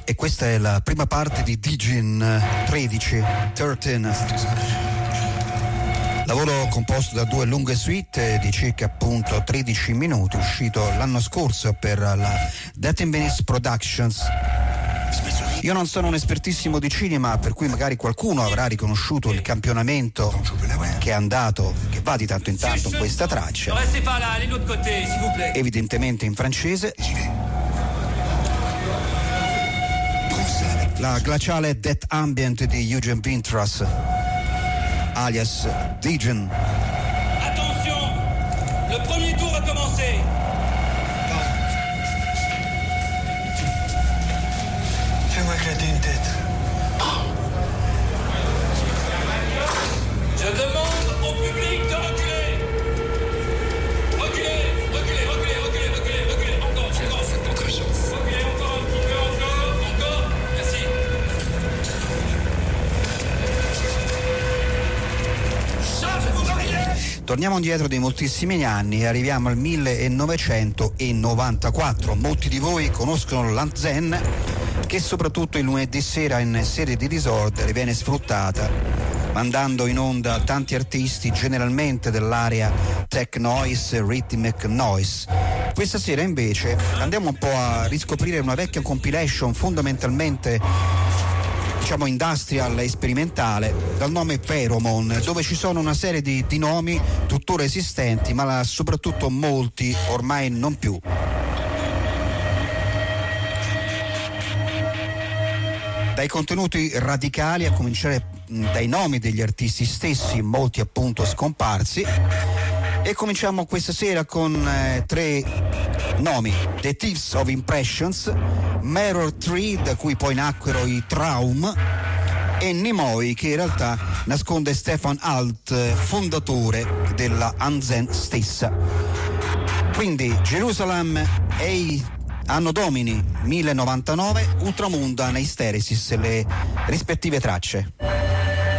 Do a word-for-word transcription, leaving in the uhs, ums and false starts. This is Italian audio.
E questa è la prima parte di Digin tredici, tredici. Lavoro composto da due lunghe suite di circa appunto tredici minuti, uscito l'anno scorso per la Death in Venice Productions. Io non sono un espertissimo di cinema, per cui magari qualcuno avrà riconosciuto il campionamento che è andato, che va di tanto in tanto in questa traccia, evidentemente in francese. La glaciale Death Ambient di Eugen Vintras, alias Digin. Attention, le premier tour va commencer. Fais-moi éclater une tête. Je demande au public de reculer. Reculez, reculez, reculez, reculez, reculez, reculez. Encore, encore. Faites notre chance. Reculez encore un petit peu, encore, encore. Merci. Chargez-vous d'arrière. Torniamo indietro di moltissimi anni e arriviamo al millenovecentonovantaquattro. Molti di voi conoscono l'Anzen, che soprattutto il lunedì sera in serie di Disorder viene sfruttata, mandando in onda tanti artisti, generalmente dell'area tech noise, rhythmic noise. Questa sera invece andiamo un po' a riscoprire una vecchia compilation fondamentalmente, diciamo, industrial e sperimentale, dal nome Pheromone, dove ci sono una serie di, di nomi tuttora esistenti, ma soprattutto molti ormai non più. Dai contenuti radicali, a cominciare dai nomi degli artisti stessi, molti appunto scomparsi, e cominciamo questa sera con eh, tre nomi: The Thieves of Impressions, Mirror Tree, da cui poi nacquero i Traum, e Nimoy, che in realtà nasconde Stefan Alt, fondatore della Anzen stessa. Quindi Jerusalem e i Anno Domini millecentonovantanove, Ultramunda, Hysteresis, le rispettive tracce.